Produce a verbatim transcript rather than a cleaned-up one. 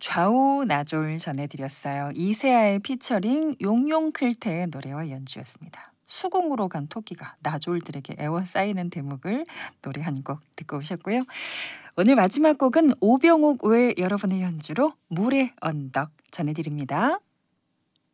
좌우 나졸 전해드렸어요. 이세아의 피처링 용용클테의 노래와 연주였습니다. 수궁으로 간 토끼가 나졸들에게 애워싸이는 대목을 노래 한 곡 듣고 오셨고요. 오늘 마지막 곡은 오병옥 외 여러분의 연주로 물의 언덕 전해드립니다.